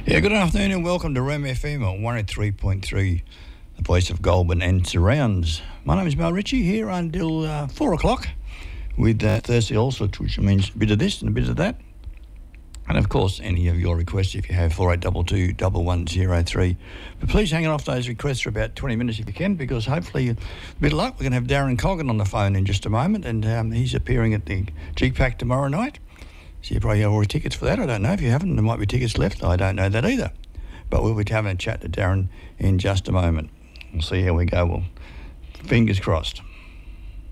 Yeah, good afternoon and welcome to Rem FM on 103.3, the voice of Goulburn and surrounds. My name is Mel Ritchie, here until 4 o'clock with Thursday All Sorts, which means a bit of this and a bit of that. And of course, any of your requests, if you have 4822 1103. But please hang off those requests for about 20 minutes if you can, because hopefully, a bit of luck, we're going to have Darren Coggan on the phone in just a moment, and he's appearing at the GPAC tomorrow night. So you probably have already tickets for that. I don't know. If you haven't, there might be tickets left. I don't know that either. But we'll be having a chat to Darren in just a moment. We'll see how we go. Well, fingers crossed.